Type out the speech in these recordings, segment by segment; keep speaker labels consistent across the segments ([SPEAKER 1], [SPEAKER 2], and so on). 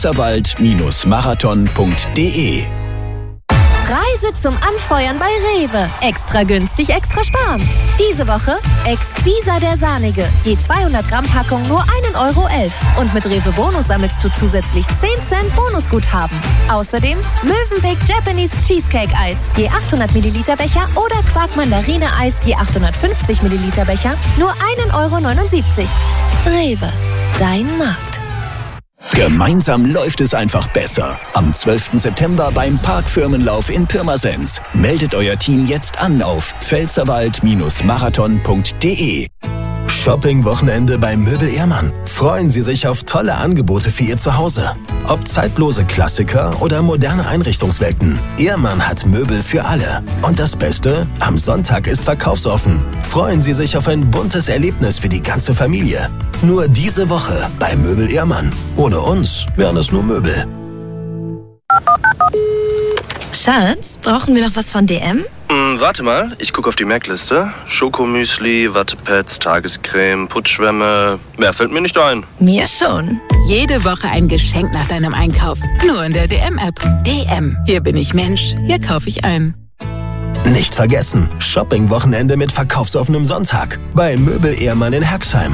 [SPEAKER 1] pfälzerwald-marathon.de.
[SPEAKER 2] Reise zum Anfeuern bei Rewe. Extra günstig, extra sparen. Diese Woche Exquisa der Sahnige. Je 200 Gramm Packung nur 1,11 €. Und mit Rewe Bonus sammelst du zusätzlich 10 Cent Bonusguthaben. Außerdem Mövenpick Japanese Cheesecake Eis. Je 800 Milliliter Becher oder Quark Mandarine Eis je 850 Milliliter Becher nur 1,79 €. Rewe. Dein Markt.
[SPEAKER 1] Gemeinsam läuft es einfach besser. Am 12. September beim Parkfirmenlauf in Pirmasens. Meldet euer Team jetzt an auf pfälzerwald-marathon.de. Shopping-Wochenende bei Möbel Ehrmann. Freuen Sie sich auf tolle Angebote für Ihr Zuhause. Ob zeitlose Klassiker oder moderne Einrichtungswelten. Ehrmann hat Möbel für alle. Und das Beste? Am Sonntag ist verkaufsoffen. Freuen Sie sich auf ein buntes Erlebnis für die ganze Familie. Nur diese Woche bei Möbel Ehrmann. Ohne uns wären es nur Möbel.
[SPEAKER 2] Schatz, brauchen wir noch was von DM?
[SPEAKER 3] Warte mal, ich gucke auf die Merkliste. Schokomüsli, Wattepads, Tagescreme, Putzschwämme. Mehr fällt mir nicht ein.
[SPEAKER 2] Mir schon.
[SPEAKER 4] Jede Woche ein Geschenk nach deinem Einkauf. Nur in der DM-App. DM. Hier bin ich Mensch. Hier kaufe ich ein.
[SPEAKER 1] Nicht vergessen, Shopping-Wochenende mit verkaufsoffenem Sonntag bei Möbel Ehrmann in Herxheim.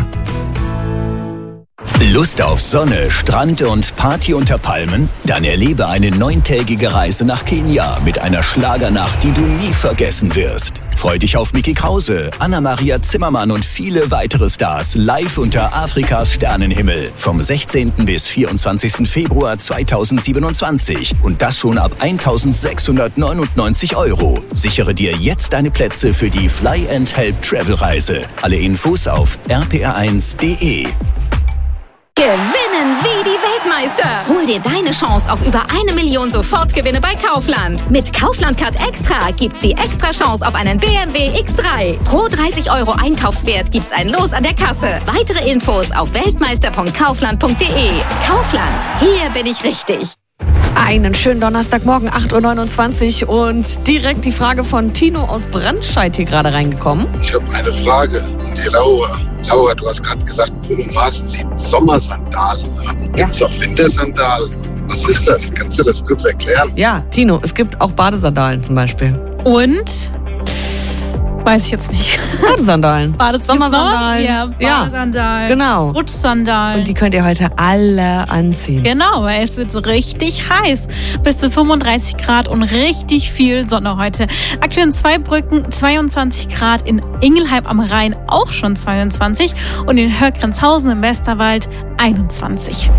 [SPEAKER 1] Lust auf Sonne, Strand und Party unter Palmen? Dann erlebe eine 9-tägige Reise nach Kenia mit einer Schlagernacht, die du nie vergessen wirst. Freu dich auf Micky Krause, Anna-Maria Zimmermann und viele weitere Stars live unter Afrikas Sternenhimmel vom 16. bis 24. Februar 2027 und das schon ab 1.699 €. Sichere dir jetzt deine Plätze für die Fly and Help Travel Reise. Alle Infos auf rpr1.de.
[SPEAKER 5] Gewinnen wie die Weltmeister. Hol dir deine Chance auf über 1 Million Sofortgewinne bei Kaufland. Mit Kaufland Card Extra gibt's die extra Chance auf einen BMW X3. Pro 30 € Einkaufswert gibt's ein Los an der Kasse. Weitere Infos auf weltmeister.kaufland.de. Kaufland, hier bin ich richtig.
[SPEAKER 6] Einen schönen Donnerstagmorgen, 8.29 Uhr und direkt die Frage von Tino aus Brandscheid hier gerade reingekommen.
[SPEAKER 7] Ich habe eine Frage an die Laura. Laura, du hast gerade gesagt, Bruno Mars zieht Sommersandalen an. Gibt es auch Wintersandalen? Was ist das? Kannst du das kurz erklären?
[SPEAKER 6] Ja, Tino, es gibt auch Badesandalen zum Beispiel.
[SPEAKER 8] Und? Weiß ich jetzt nicht.
[SPEAKER 6] Badesandalen.
[SPEAKER 8] Sommersandalen. Ja, Badesandalen.
[SPEAKER 6] Genau.
[SPEAKER 8] Rutschsandalen.
[SPEAKER 6] Und die könnt ihr heute alle anziehen.
[SPEAKER 8] Genau, weil es wird so richtig heiß. Bis zu 35 Grad und richtig viel Sonne heute. Aktuell in Zweibrücken 22 Grad, in Ingelheim am Rhein auch schon 22 und in Hörgrenzhausen im Westerwald 21.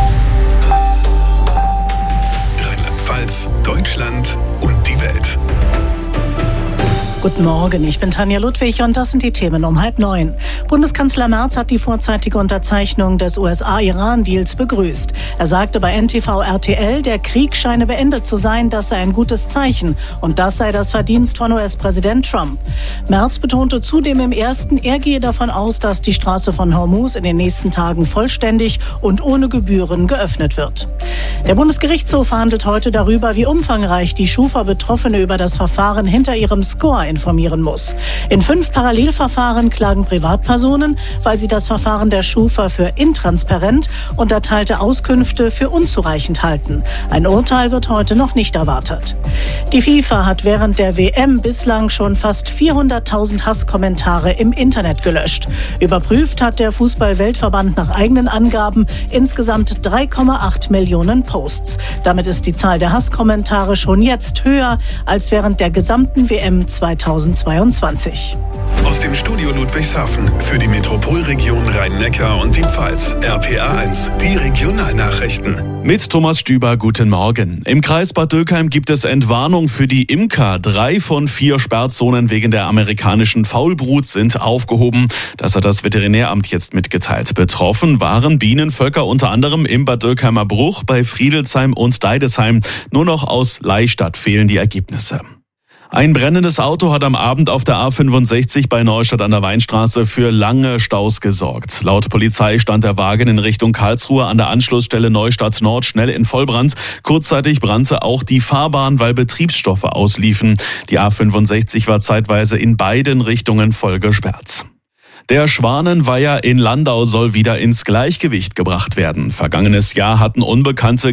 [SPEAKER 9] Rheinland-Pfalz, Deutschland und die Welt.
[SPEAKER 10] Guten Morgen, ich bin Tanja Ludwig und das sind die Themen um 8:30. Bundeskanzler Merz hat die vorzeitige Unterzeichnung des USA-Iran-Deals begrüßt. Er sagte bei NTV RTL, der Krieg scheine beendet zu sein, das sei ein gutes Zeichen und das sei das Verdienst von US-Präsident Trump. Merz betonte zudem im ersten, er gehe davon aus, dass die Straße von Hormuz in den nächsten Tagen vollständig und ohne Gebühren geöffnet wird. Der Bundesgerichtshof verhandelt heute darüber, wie umfangreich die Schufa-Betroffene über das Verfahren hinter ihrem Score informieren muss. In 5 Parallelverfahren klagen Privatpersonen, weil sie das Verfahren der Schufa für intransparent und erteilte Auskünfte für unzureichend halten. Ein Urteil wird heute noch nicht erwartet. Die FIFA hat während der WM bislang schon fast 400.000 Hasskommentare im Internet gelöscht. Überprüft hat der Fußball-Weltverband nach eigenen Angaben insgesamt 3,8 Millionen Posts. Damit ist die Zahl der Hasskommentare schon jetzt höher als während der gesamten WM 2022.
[SPEAKER 9] Aus dem Studio Ludwigshafen für die Metropolregion Rhein-Neckar und die Pfalz. RPA1, die Regionalnachrichten.
[SPEAKER 11] Mit Thomas Stüber, guten Morgen. Im Kreis Bad Dürkheim gibt es Entwarnung für die Imker. 3 von 4 Sperrzonen wegen der amerikanischen Faulbrut sind aufgehoben. Das hat das Veterinäramt jetzt mitgeteilt. Betroffen waren Bienenvölker unter anderem im Bad Dürkheimer Bruch, bei Friedelsheim und Deidesheim. Nur noch aus Leistadt fehlen die Ergebnisse. Ein brennendes Auto hat am Abend auf der A65 bei Neustadt an der Weinstraße für lange Staus gesorgt. Laut Polizei stand der Wagen in Richtung Karlsruhe an der Anschlussstelle Neustadt Nord schnell in Vollbrand. Kurzzeitig brannte auch die Fahrbahn, weil Betriebsstoffe ausliefen. Die A65 war zeitweise in beiden Richtungen voll gesperrt. Der Schwanenweiher in Landau soll wieder ins Gleichgewicht gebracht werden. Vergangenes Jahr hatten Unbekannte